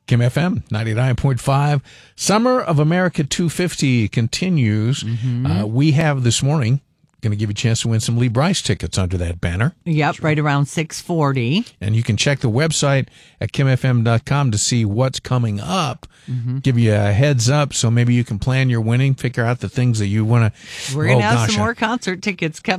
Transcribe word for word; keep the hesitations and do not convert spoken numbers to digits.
Kim F M ninety-nine point five. Summer of America two fifty continues. Mm-hmm. Uh, we have this morning going to give you a chance to win some Lee Brice tickets under that banner. Yep, right around six forty. And you can check the website at kim f m dot com to see what's coming up. Mm-hmm. Give you a heads up so maybe you can plan your winning, figure out the things that you want to. We're going to oh, have gosh, some I, more concert tickets coming.